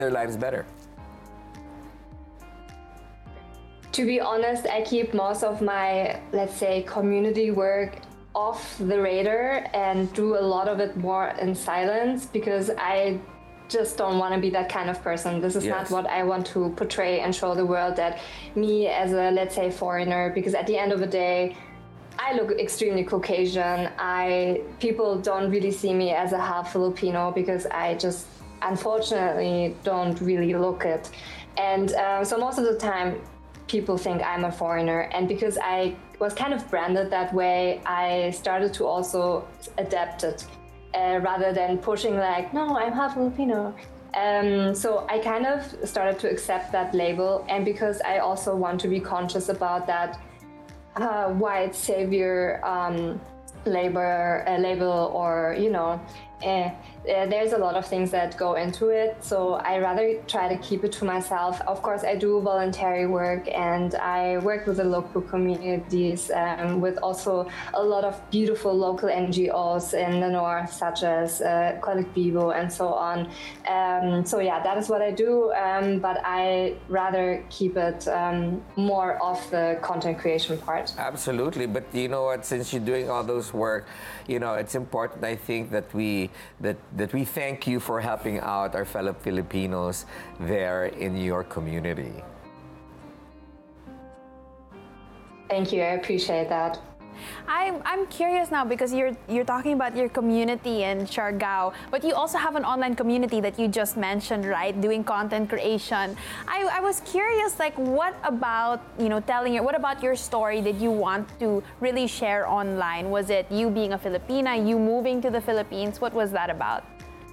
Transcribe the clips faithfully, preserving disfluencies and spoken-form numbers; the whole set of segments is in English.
their lives better? To be honest, I keep most of my, let's say, community work off the radar and do a lot of it more in silence, because I just don't want to be that kind of person. This is Yes. not what I want to portray and show the world, that me as a, let's say, foreigner, because at the end of the day, I look extremely Caucasian. I people don't really see me as a half Filipino, because I just unfortunately don't really look it. And um, so most of the time, people think I'm a foreigner, and because I was kind of branded that way, I started to also adapt it, uh, rather than pushing like, no, I'm half Filipino. Um, so I kind of started to accept that label, and because I also want to be conscious about that uh, white savior um, labor uh, label, or you know, uh, uh, there's a lot of things that go into it. So I rather try to keep it to myself. Of course, I do voluntary work, and I work with the local communities, um, with also a lot of beautiful local N G Os in the north, such as uh, Colectivo and so on. Um, so yeah, that is what I do, um, but I rather keep it um, more off the content creation part. Absolutely, but you know what? Since you're doing all those work, you know it's important. I think that we that that we thank you for helping out our fellow Filipinos there in your community. Thank you, I appreciate that. I'm, I'm curious now, because you're you're talking about your community in Siargao, but you also have an online community that you just mentioned, right? Doing content creation. I, I was curious, like, what about, you know, telling your, what about your story did you want to really share online? Was it you being a Filipina, you moving to the Philippines? What was that about?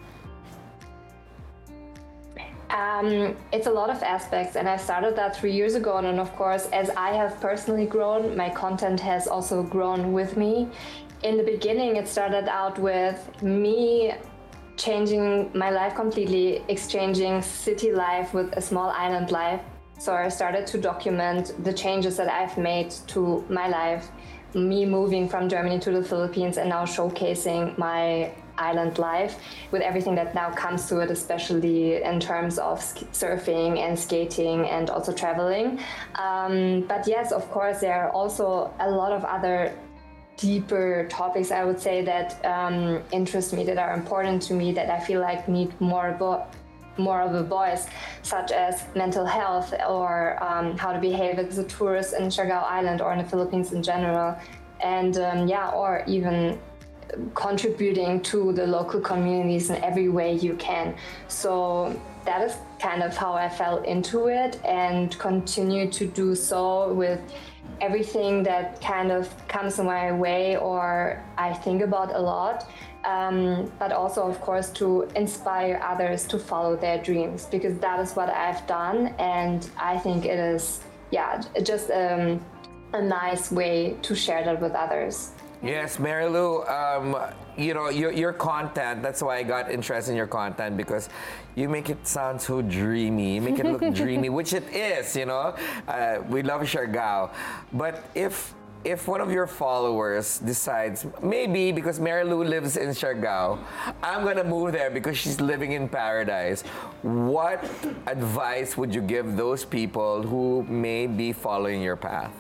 Um, it's a lot of aspects, and I started that three years ago. And of course, as I have personally grown, my content has also grown with me. In the beginning, it started out with me changing my life completely, exchanging city life with a small island life. So I started to document the changes that I've made to my life, me moving from Germany to the Philippines, and now showcasing my island life with everything that now comes to it, especially in terms of surfing and skating and also traveling. Um, but yes, of course, there are also a lot of other deeper topics, I would say, that um, interest me, that are important to me, that I feel like need more vo- more of a voice, such as mental health, or um, how to behave as a tourist in Siargao Island or in the Philippines in general. And um, yeah, or even contributing to the local communities in every way you can. So that is kind of how I fell into it, and continue to do so with everything that kind of comes my way or I think about a lot. Um, but also, of course, to inspire others to follow their dreams, because that is what I've done, and I think it is, yeah, just um, a nice way to share that with others. Yes, Marilu, um, you know, your, your content, that's why I got interested in your content, because you make it sound so dreamy. You make it look dreamy, which it is, you know. Uh, we love Siargao. But if if one of your followers decides, maybe because Marilu lives in Siargao, I'm going to move there because she's living in paradise, what advice would you give those people who may be following your path?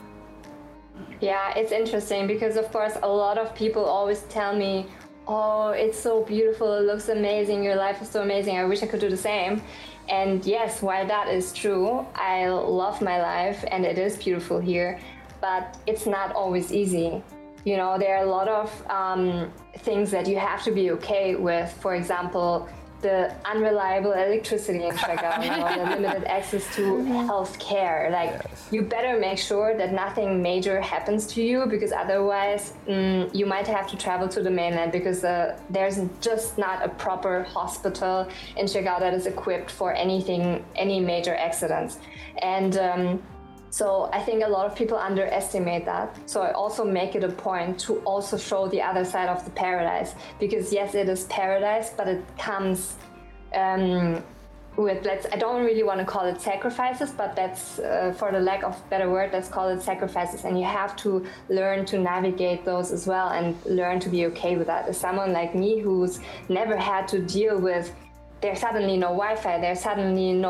Yeah, it's interesting, because of course a lot of people always tell me, oh, it's so beautiful, it looks amazing, your life is so amazing, I wish I could do the same. And yes, while that is true, I love my life and it is beautiful here, but it's not always easy. You know, there are a lot of um, things that you have to be okay with. For example, the unreliable electricity in Siargao, you know, the limited access to health care. Like, Yes. you better make sure that nothing major happens to you, because otherwise mm, you might have to travel to the mainland, because uh, there's just not a proper hospital in Siargao that is equipped for anything, any major accidents. And um, so I think a lot of people underestimate that. So I also make it a point to also show the other side of the paradise, because yes, it is paradise, but it comes um, with, let's, I don't really want to call it sacrifices, but that's, uh, for the lack of better word, let's call it sacrifices. And you have to learn to navigate those as well, and learn to be okay with that. As someone like me who's never had to deal with there's suddenly no Wi-Fi, there's suddenly no